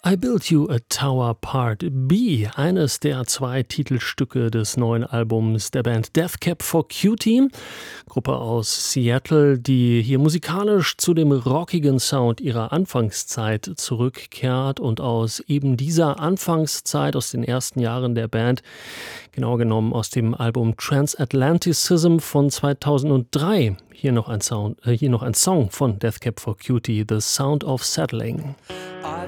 I Built You a Tower Part B, eines der 2 Titelstücke des neuen Albums der Band Death Cab for Cutie, Gruppe aus Seattle, die hier musikalisch zu dem rockigen Sound ihrer Anfangszeit zurückkehrt und aus eben dieser Anfangszeit, aus den ersten Jahren der Band, genau genommen aus dem Album Transatlanticism von 2003, hier noch ein Song von Death Cab for Cutie, The Sound of Settling.